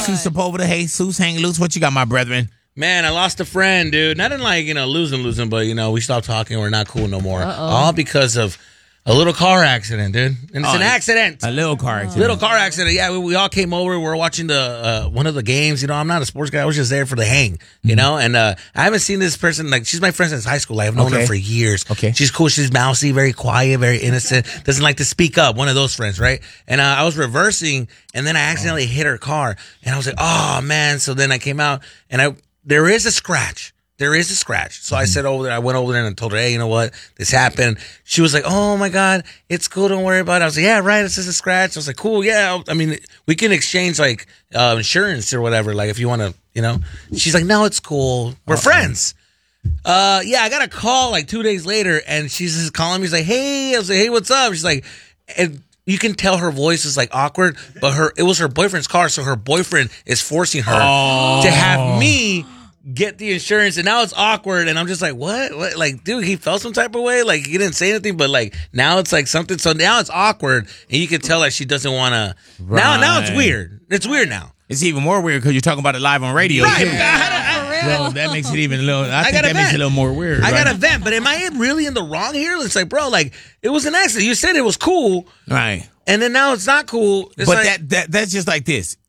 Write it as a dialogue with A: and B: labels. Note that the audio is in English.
A: Jesus Sepulveda, Jesus, hang loose. What you got, my brethren?
B: Man, I lost a friend, dude. Not in like, losing, but, we stopped talking. We're not cool no more. All because of a little car accident, dude. And it's an accident.
A: A little car accident.
B: Little car accident. Yeah, we all came over. We were watching the one of the games. I'm not a sports guy. I was just there for the hang, And I haven't seen this person. Like, she's my friend since high school. I've known her for years.
A: Okay.
B: She's cool. She's mousy, very quiet, very innocent. Doesn't like to speak up. One of those friends, right? And I was reversing, and then I accidentally hit her car. And I was like, oh, man. So then I came out, and there is a scratch. There is a scratch. So I went over there and told her, hey, you know what? This happened. She was like, oh my God, it's cool. Don't worry about it. I was like, yeah, right. It's just a scratch. I was like, cool. Yeah. I mean, we can exchange like insurance or whatever. Like if you want to, she's like, no, it's cool. We're friends. Yeah, I got a call like 2 days later and she's just calling me. She's like, hey, I was like, hey, what's up? She's like, and you can tell her voice is like awkward, but it was her boyfriend's car. So her boyfriend is forcing her to have me get the insurance, and now it's awkward, and I'm just like, what? Like, dude, he felt some type of way, like he didn't say anything, but like now it's like something. So now it's awkward, and you can tell that she doesn't want to. Right. Now it's weird. It's weird now.
A: It's even more weird because you're talking about it live on radio.
B: Right.
A: So that makes it even a little. I think that makes it a little more weird.
B: I got a vent, but am I really in the wrong here? It's like, bro, like it was an accident. You said it was cool,
A: right?
B: And then now it's not cool. It's
A: but like, that's just like this.